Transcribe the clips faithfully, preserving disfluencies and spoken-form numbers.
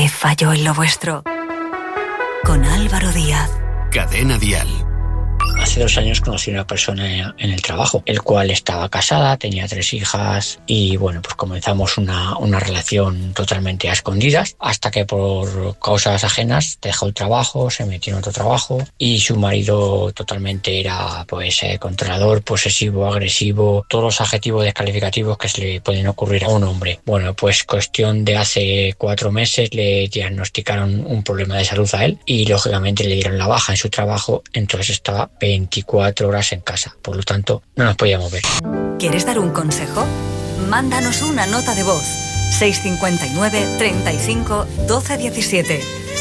¿Qué falló en lo vuestro? Con Álvaro Díaz. Cadena Dial. Hace dos años conocí a una persona en el trabajo, el cual estaba casada, tenía tres hijas y bueno, pues comenzamos una, una relación totalmente a escondidas hasta que por causas ajenas dejó el trabajo, se metió en otro trabajo y su marido totalmente era pues eh, controlador, posesivo, agresivo, todos los adjetivos descalificativos que se le pueden ocurrir a un hombre. Bueno, pues cuestión de hace cuatro meses le diagnosticaron un problema de salud a él y lógicamente le dieron la baja en su trabajo, entonces estaba veinticuatro horas en casa, por lo tanto no nos podíamos ver. ¿Quieres dar un consejo? Mándanos una nota de voz. seis cinco nueve, treinta y cinco, doce diecisiete.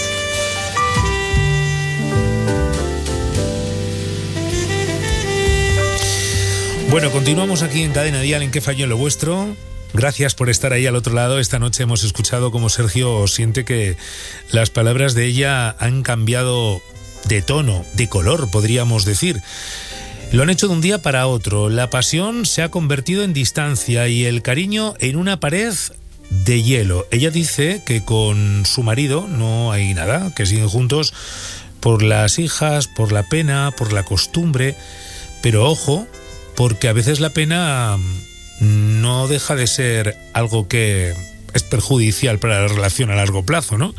Bueno, continuamos aquí en Cadena Dial en ¿Qué falló en lo vuestro? Gracias por estar ahí al otro lado. Esta noche hemos escuchado cómo Sergio siente que las palabras de ella han cambiado de tono, de color, podríamos decir. Lo han hecho de un día para otro. La pasión se ha convertido en distancia y el cariño en una pared de hielo. Ella dice que con su marido no hay nada, que siguen juntos por las hijas, por la pena, por la costumbre. Pero ojo, porque a veces la pena no deja de ser algo que es perjudicial para la relación a largo plazo, ¿no?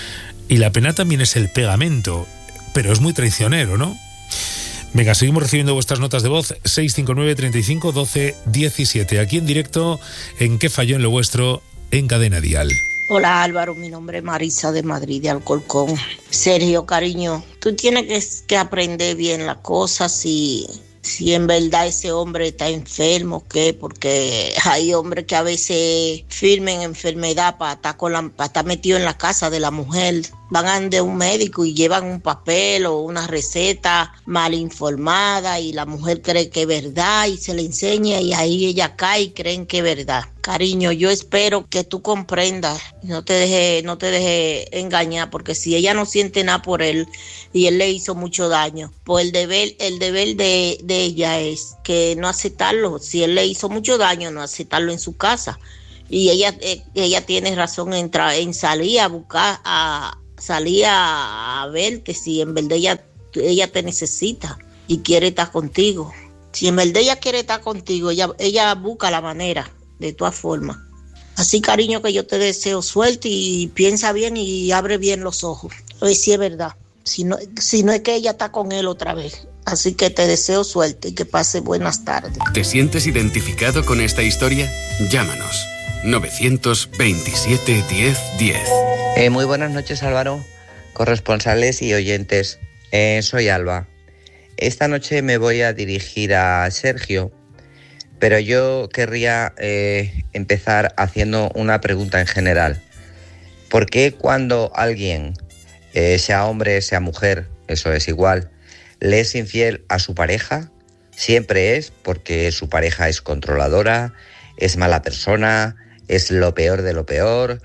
Y la pena también es el pegamento, pero es muy traicionero, ¿no? Venga, seguimos recibiendo vuestras notas de voz. seis cinco nueve, treinta y cinco, doce diecisiete. Aquí en directo en ¿Qué falló en lo vuestro? En Cadena Dial. Hola Álvaro, mi nombre es Marisa de Madrid, de Alcorcón. Sergio, cariño, tú tienes que, que aprender bien las cosas si, si en verdad ese hombre está enfermo, ¿qué? Porque hay hombres que a veces firmen enfermedad para estar, con la, para estar metido en la casa de la mujer. Van de un médico y llevan un papel o una receta mal informada y la mujer cree que es verdad y se le enseña y ahí ella cae y creen que es verdad. Cariño, yo espero que tú comprendas, no te deje, no te deje engañar, porque si ella no siente nada por él y él le hizo mucho daño, pues el deber, el deber de, de ella es que no aceptarlo. Si él le hizo mucho daño, no aceptarlo en su casa. Y ella, eh, ella tiene razón en, tra- en salir a buscar a salir a verte si en verdad ella, ella te necesita y quiere estar contigo. Si en verdad ella quiere estar contigo, ella, ella busca la manera, de todas formas. Así, cariño, que yo te deseo suerte y piensa bien y abre bien los ojos. A ver si es verdad. Si no, si no es que ella está con él otra vez. Así que te deseo suerte y que pase buenas tardes. ¿Te sientes identificado con esta historia? Llámanos. novecientos veintisiete, diez, diez. Eh, muy buenas noches, Álvaro, corresponsales y oyentes. Eh, soy Alba. Esta noche me voy a dirigir a Sergio, pero yo querría eh, empezar haciendo una pregunta en general. ¿Por qué cuando alguien, eh, sea hombre, sea mujer, eso es igual, le es infiel a su pareja, siempre es porque su pareja es controladora, es mala persona, es lo peor de lo peor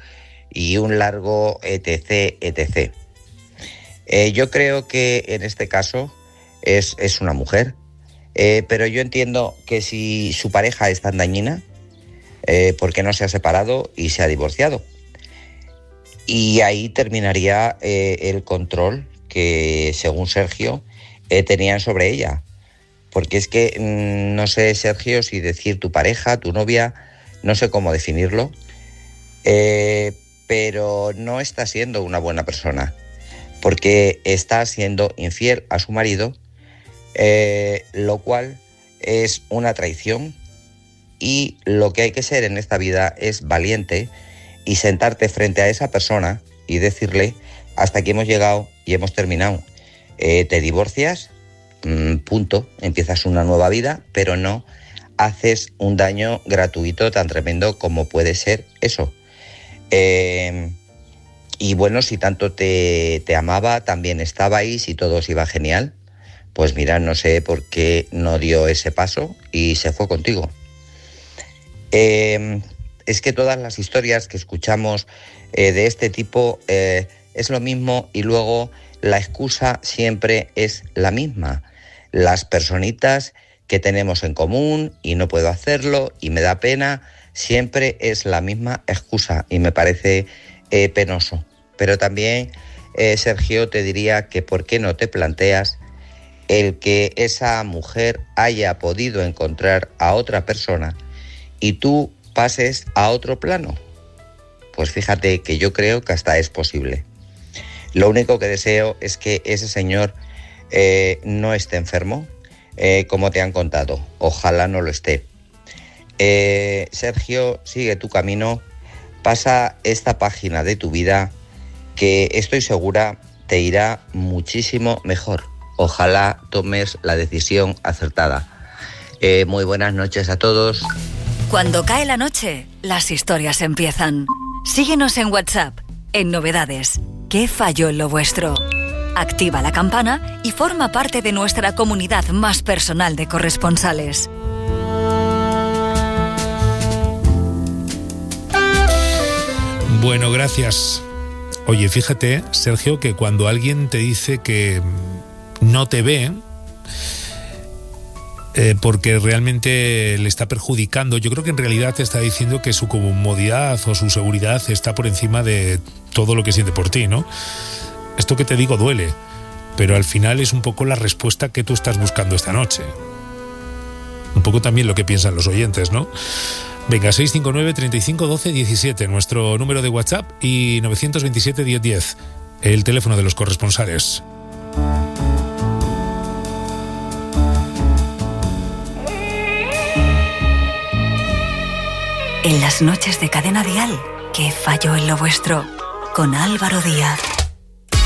y un largo etc, etcétera? Eh, yo creo que en este caso es, es una mujer, eh, pero yo entiendo que si su pareja es tan dañina, eh, ¿por qué no se ha separado y se ha divorciado? Y ahí terminaría eh, el control que, según Sergio, eh, tenían sobre ella. Porque es que, mmm, no sé, Sergio, si decir tu pareja, tu novia, no sé cómo definirlo, eh, pero no está siendo una buena persona, porque está siendo infiel a su marido, eh, lo cual es una traición, y lo que hay que ser en esta vida es valiente y sentarte frente a esa persona y decirle: hasta aquí hemos llegado y hemos terminado, eh, te divorcias, mmm, punto, empiezas una nueva vida, pero no haces un daño gratuito tan tremendo como puede ser eso. Eh, y bueno, si tanto te, te amaba, también estabais y todo os iba genial, pues mira, no sé por qué no dio ese paso y se fue contigo. Eh, es que todas las historias que escuchamos eh, de este tipo eh, es lo mismo, y luego la excusa siempre es la misma. Las personitas que tenemos en común y no puedo hacerlo y me da pena, siempre es la misma excusa y me parece eh, penoso. Pero también, eh, Sergio, te diría que por qué no te planteas el que esa mujer haya podido encontrar a otra persona y tú pases a otro plano. Pues fíjate que yo creo que hasta es posible. Lo único que deseo es que ese señor eh, no esté enfermo, eh, como te han contado. Ojalá no lo esté. Eh, Sergio, sigue tu camino, pasa esta página de tu vida que estoy segura te irá muchísimo mejor. Ojalá tomes la decisión acertada. Eh, muy buenas noches a todos. Cuando cae la noche, las historias empiezan. Síguenos en WhatsApp, en Novedades. ¿Qué falló en lo vuestro? Activa la campana y forma parte de nuestra comunidad más personal de corresponsales. Bueno, gracias. Oye, fíjate, Sergio, que cuando alguien te dice que no te ve eh, porque realmente le está perjudicando, yo creo que en realidad te está diciendo que su comodidad o su seguridad está por encima de todo lo que siente por ti, ¿no? Esto que te digo duele, pero al final es un poco la respuesta que tú estás buscando esta noche. Un poco también lo que piensan los oyentes, ¿no? Venga, seis cinco nueve, treinta y cinco, doce, diecisiete, nuestro número de WhatsApp, y nueve dos siete, diez, diez, el teléfono de los corresponsales. En las noches de Cadena Dial, ¿qué falló en lo vuestro? Con Álvaro Díaz.